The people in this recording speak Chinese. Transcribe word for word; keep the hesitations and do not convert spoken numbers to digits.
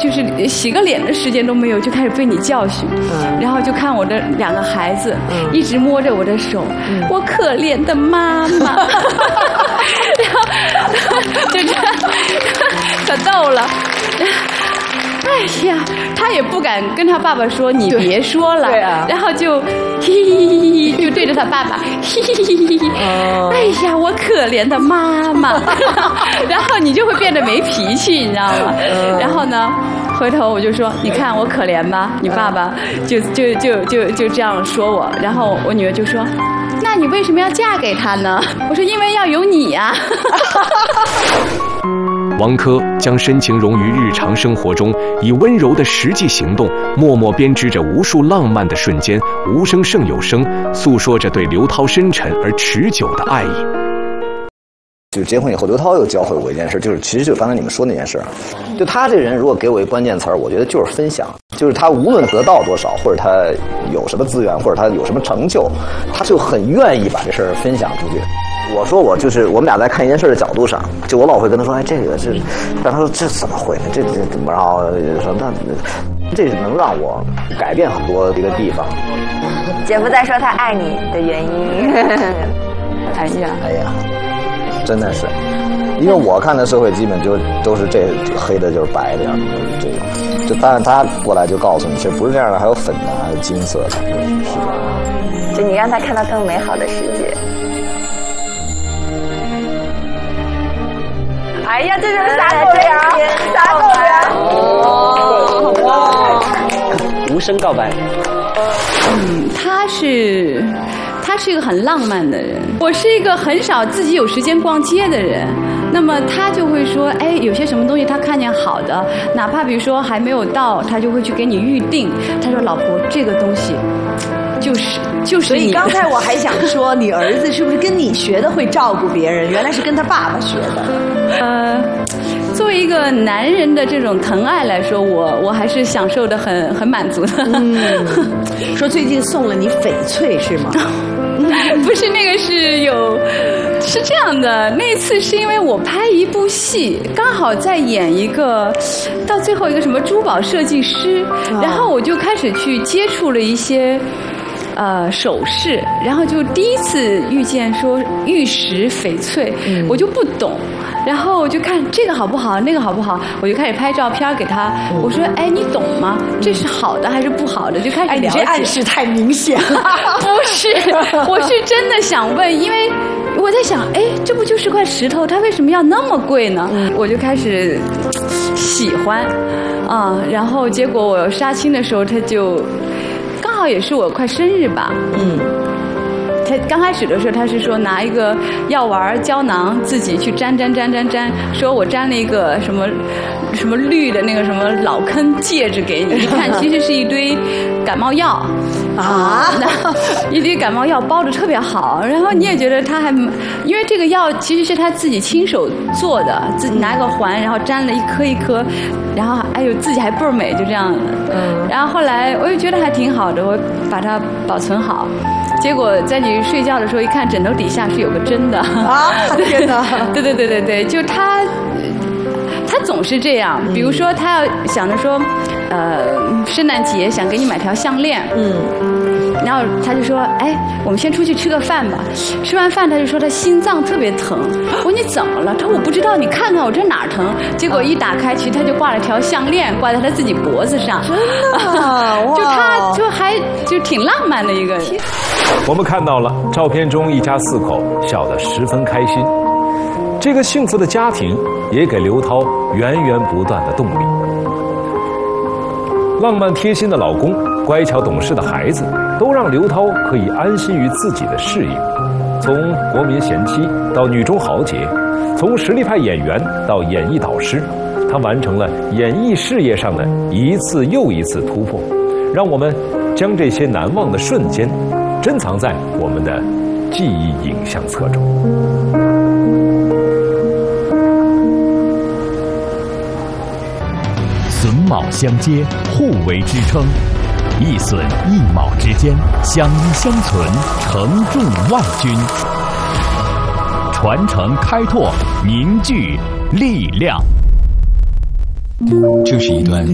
就是洗个脸的时间都没有，就开始被你教训。嗯、然后就看我的两个孩子、嗯、一直摸着我的手，嗯、我可怜的妈妈。然后就这样，可逗了。哎呀，他也不敢跟他爸爸说，你别说了。对啊。然后就嘿嘿嘿嘿，就对着他爸爸嘿嘿嘿嘿。哦。哎呀，我可怜的妈妈。然后你就会变得没脾气，你知道吗？嗯、然后呢，回头我就说，你看我可怜吧，你爸爸就就就就就这样说我。然后我女儿就说，那你为什么要嫁给他呢？我说因为要有你呀、啊。 王珂将深情融于日常生活中，以温柔的实际行动，默默编织着无数浪漫的瞬间，无声胜有声，诉说着对刘涛深沉而持久的爱意。 就是结婚以后，刘涛又教会我一件事，就是其实就是刚才你们说那件事，就他这人如果给我一关键词儿，我觉得就是分享，就是他无论得到多少，或者他有什么资源，或者他有什么成就，他就很愿意把这事儿分享出去。我说我就是我们俩在看一件事的角度上，就我老会跟他说，哎，这个是，但他说这怎么会呢？这这怎么？然后说那这是能让我改变很多的一个地方。 姐夫在说他爱你的原因。 哎呀， 哎呀，真的是，因为我看的社会基本就都是这黑的就是白的呀，这种。就当然他过来就告诉你，其实不是这样的，还有粉的，还有金色的，是这样。 就你让他看到更美好的世界。哎呀，这就是撒狗粮，撒狗粮！ 哦，哇！无声告白。 嗯，他是，他是一个很浪漫的人。我是一个很少自己有时间逛街的人。那么他就会说，哎，有些什么东西他看见好的，哪怕比如说还没有到，他就会去给你预定。他说：“老婆，这个东西。”就是就是， 所以刚才我还想说，你儿子是不是跟你学的会照顾别人？原来是跟他爸爸学的。 呃，作为一个男人的这种疼爱来说，我我还是享受的很很满足的。 嗯，说最近送了你翡翠是吗？ 不是，那个是有，是这样的。那次是因为我拍一部戏，刚好在演一个，到最后一个什么珠宝设计师，哦、然后我就开始去接触了一些。呃，首饰，然后就第一次遇见说玉石翡翠，嗯、我就不懂，然后我就看这个好不好，那个好不好，我就开始拍照片给他。嗯、我说，哎，你懂吗？这是好的还是不好的？就开始了解。 哎，你这暗示太明显了。 不是，我是真的想问，因为我在想，哎，这不就是块石头，它为什么要那么贵呢？嗯、我就开始喜欢，啊、嗯，然后结果我杀青的时候，他就。刚好也是我快生日吧，嗯，他刚开始的时候他是说拿一个药丸胶囊自己去沾沾沾沾沾，说我沾了一个什么什么绿的那个什么老坑戒指给你，一看其实是一堆感冒药啊，一堆感冒药包的特别好，然后你也觉得他还因为这个药其实是他自己亲手做的，自己拿个环然后沾了一颗一颗。然后哎呦，自己还倍儿美，就这样。嗯。然后后来我又觉得还挺好的，我把它保存好。结果在你睡觉的时候，一看枕头底下是有个针的。啊！ 天哪！ 对对对对对，就他，他总是这样。比如说，他要想着说，呃，圣诞节想给你买条项链。嗯。然后他就说：“哎，我们先出去吃个饭吧。”吃完饭他就说他心脏特别疼。我说你怎么了？他说我不知道，你看看我这哪儿疼。结果一打开，其实他就挂了条项链，挂在他自己脖子上。 真的？ 就他就还就挺浪漫的一个人。 我们看到了照片中一家四口笑得十分开心，这个幸福的家庭也给刘涛源源不断的动力。浪漫贴心的老公，乖巧懂事的孩子，都让刘涛可以安心于自己的事业。从国民贤妻到女中豪杰，从实力派演员到演艺导师，她完成了演艺事业上的一次又一次突破，让我们将这些难忘的瞬间珍藏在我们的记忆影像册中。 榫卯相接，互为支撑，一榫一卯之间相依相存，承重万钧，传承开拓，凝聚力量。 这是一段